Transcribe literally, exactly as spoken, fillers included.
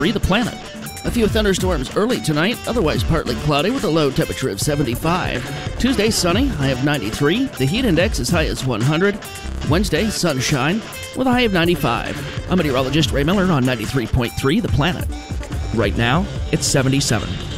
The Planet. A few thunderstorms early tonight, otherwise partly cloudy with a low temperature of seventy-five. Tuesday, sunny, high of ninety-three. The heat index as high as one hundred. Wednesday, sunshine with a high of ninety-five. I'm meteorologist Ray Miller on ninety-three point three The Planet. Right now, it's seventy-seven.